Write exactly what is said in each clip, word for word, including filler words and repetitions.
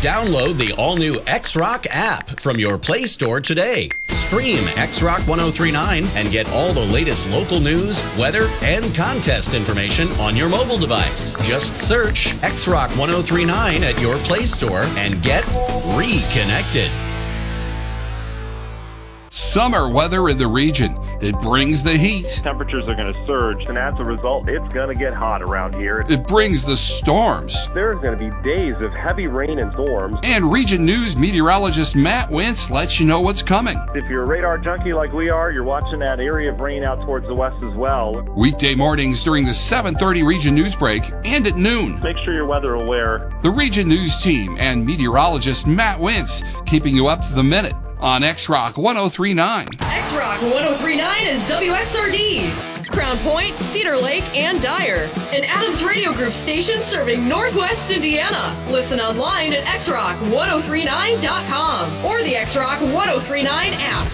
Download the all-new X-Rock app from your Play Store today. Stream X-Rock ten thirty-nine and get all the latest local news, weather, and contest information on your mobile device. Just search X-Rock ten thirty-nine at your Play Store and get reconnected. Summer weather in the region. It brings the heat. Temperatures are going to surge, and as a result, it's going to get hot around here. It brings the storms. There's going to be days of heavy rain and storms. And Region News meteorologist Matt Wentz lets you know what's coming. If you're a radar junkie like we are, you're watching that area of rain out towards the west as well. Weekday mornings during the seven thirty Region News break and at noon. Make sure you're weather aware. The Region News team and meteorologist Matt Wentz keeping you up to the minute on X-Rock ten thirty-nine. X-Rock ten thirty-nine is W X R D. Crown Point, Cedar Lake, and Dyer. An Adams Radio Group station serving Northwest Indiana. Listen online at X Rock ten thirty-nine dot com or the X-Rock ten thirty-nine app.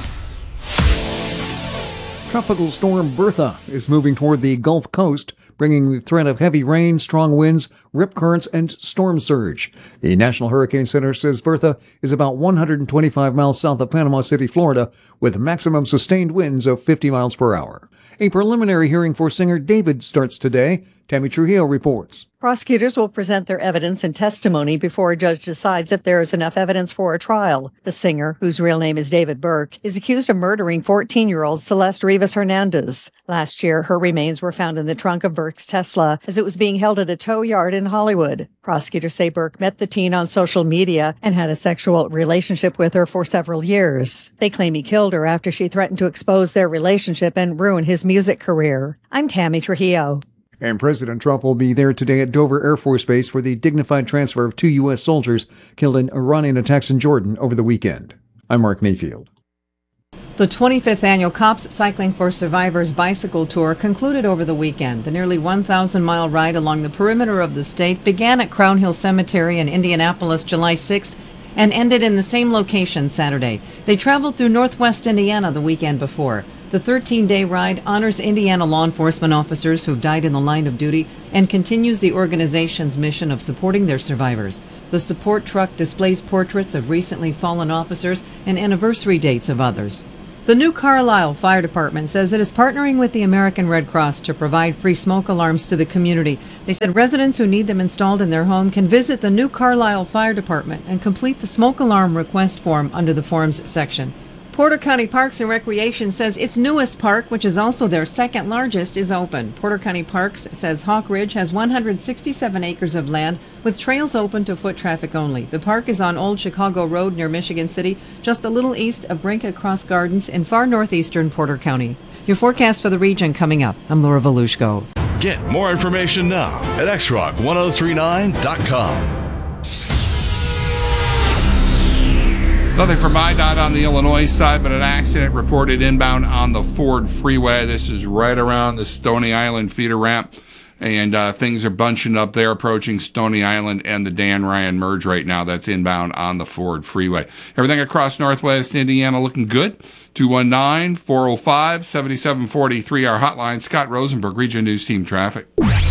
Tropical storm Bertha is moving toward the Gulf Coast, bringing the threat of heavy rain, strong winds, rip currents, and storm surge. The National Hurricane Center says Bertha is about one hundred twenty-five miles south of Panama City, Florida, with maximum sustained winds of fifty miles per hour. A preliminary hearing for singer David starts today. Tammy Trujillo reports. Prosecutors will present their evidence and testimony before a judge decides if there is enough evidence for a trial. The singer, whose real name is David Burke, is accused of murdering fourteen-year-old Celeste Rivas Hernandez. Last year, her remains were found in the trunk of Burke's Tesla as it was being held at a tow yard in Hollywood. Prosecutors say Burke met the teen on social media and had a sexual relationship with her for several years. They claim he killed her after she threatened to expose their relationship and ruin his music career. I'm Tammy Trujillo. And President Trump will be there today at Dover Air Force Base for the dignified transfer of two U S soldiers killed in Iranian attacks in Jordan over the weekend. I'm Mark Mayfield. The twenty-fifth annual Cops Cycling for Survivors bicycle tour concluded over the weekend. The nearly one thousand mile ride along the perimeter of the state began at Crown Hill Cemetery in Indianapolis July sixth and ended in the same location Saturday. They traveled through northwest Indiana the weekend before. The thirteen-day ride honors Indiana law enforcement officers who've died in the line of duty and continues the organization's mission of supporting their survivors. The support truck displays portraits of recently fallen officers and anniversary dates of others. The New Carlisle Fire Department says it is partnering with the American Red Cross to provide free smoke alarms to the community. They said residents who need them installed in their home can visit the New Carlisle Fire Department and complete the smoke alarm request form under the forms section. Porter County Parks and Recreation says its newest park, which is also their second largest, is open. Porter County Parks says Hawk Ridge has one hundred sixty-seven acres of land with trails open to foot traffic only. The park is on Old Chicago Road near Michigan City, just a little east of Brinka Cross Gardens in far northeastern Porter County. Your forecast for the region coming up. I'm Laura Volushko. Get more information now at X Rock ten thirty-nine dot com. Nothing from my dot on the Illinois side, but an accident reported inbound on the Ford Freeway. This is right around the Stony Island feeder ramp, and uh, things are bunching up there, approaching Stony Island and the Dan Ryan merge right now. That's inbound on the Ford Freeway. Everything across Northwest Indiana looking good. two one nine, four oh five, seven seven four three, our hotline. Scott Rosenberg, Region News Team Traffic.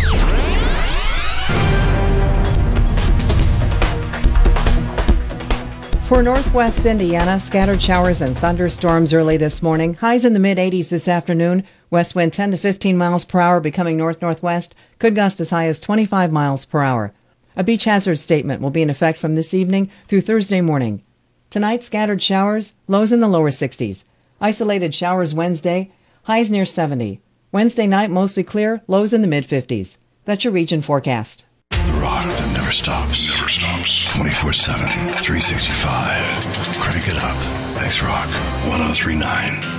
For northwest Indiana, scattered showers and thunderstorms early this morning. Highs in the mid-eighties this afternoon. West wind ten to fifteen miles per hour, becoming north-northwest. Could gust as high as twenty-five miles per hour. A beach hazard statement will be in effect from this evening through Thursday morning. Tonight, scattered showers, lows in the lower sixties. Isolated showers Wednesday, highs near seventy. Wednesday night, mostly clear, lows in the mid-fifties. That's your region forecast. The rock that never stops. Never stops. twenty-four seven, three sixty-five. Crank it up. X Rock ten thirty-nine.